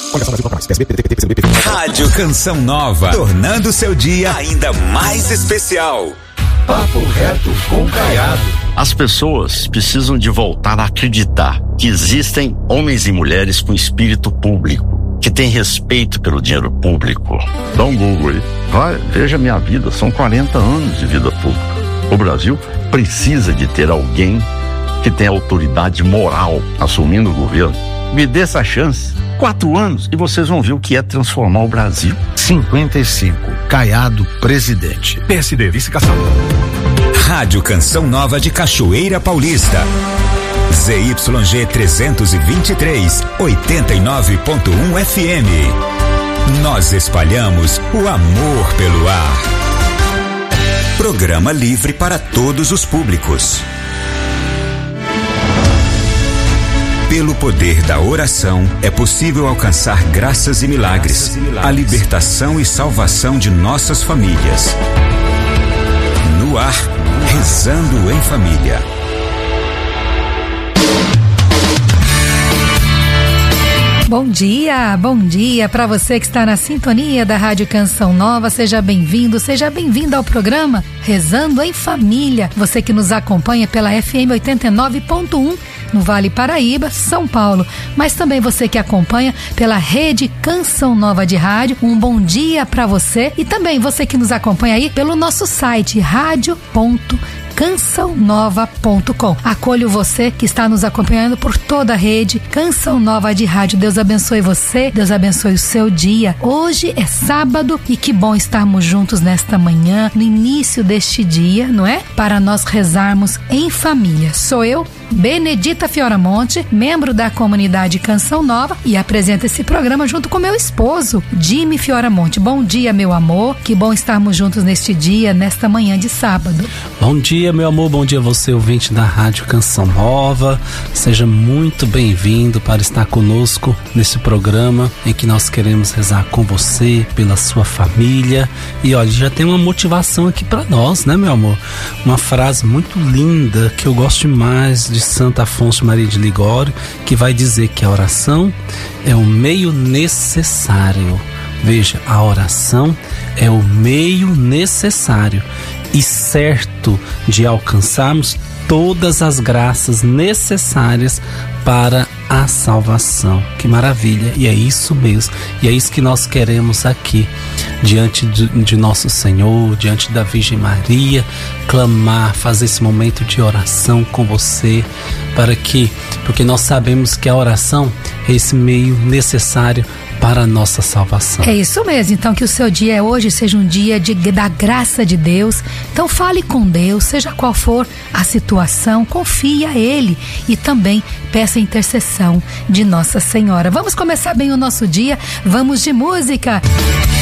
Rádio Canção Nova, tornando seu dia ainda mais especial. Papo reto com Caiado. As pessoas precisam de voltar a acreditar que existem homens e mulheres com espírito público, que têm respeito pelo dinheiro público. Dá um Google aí. Vai, veja minha vida, são 40 anos de vida pública. O Brasil precisa de ter alguém que tenha autoridade moral assumindo o governo. Me dê essa chance. 4 anos e vocês vão ver o que é transformar o Brasil. 55, Caiado, presidente. PSD, vice-cação. Rádio Canção Nova de Cachoeira Paulista. ZYG 323, 89.1 FM. Nós espalhamos o amor pelo ar. Programa livre para todos os públicos. Pelo poder da oração, é possível alcançar graças e milagres, a libertação e salvação de nossas famílias. No ar, Rezando em Família. Bom dia para você que está na sintonia da Rádio Canção Nova. Seja bem-vindo, seja bem-vinda ao programa Rezando em Família. Você que nos acompanha pela FM 89.1 no Vale Paraíba, São Paulo, mas também você que acompanha pela Rede Canção Nova de Rádio. Um bom dia para você e também você que nos acompanha aí pelo nosso site radio.cançãonova.com. Acolho você que está nos acompanhando por toda a rede Canção Nova de Rádio. Deus abençoe você, Deus abençoe o seu dia. Hoje é sábado e que bom estarmos juntos nesta manhã, no início deste dia, não é? Para nós rezarmos em família. Sou eu, Benedita Fioramonte, membro da comunidade Canção Nova, e apresento esse programa junto com meu esposo, Jimmy Fioramonte. Bom dia, meu amor, que bom estarmos juntos neste dia, nesta manhã de sábado. Bom dia, meu amor, bom dia você, ouvinte da Rádio Canção Nova. Seja muito bem-vindo para estar conosco nesse programa em que nós queremos rezar com você, pela sua família. E olha, já tem uma motivação aqui para nós, né, meu amor? Uma frase muito linda que eu gosto demais de Santo Afonso Maria de Ligório, que vai dizer que a oração é o meio necessário. Veja, a oração é o meio necessário e certo de alcançarmos todas as graças necessárias para a salvação. Que maravilha! E é isso mesmo, e é isso que nós queremos aqui, diante de nosso Senhor, diante da Virgem Maria, clamar, fazer esse momento de oração com você, porque nós sabemos que a oração é esse meio necessário para a nossa salvação. É isso mesmo, então que o seu dia hoje seja um dia da graça de Deus. Então fale com Deus, seja qual for a situação, confie a Ele e também peça a intercessão de Nossa Senhora. Vamos começar bem o nosso dia, vamos de música.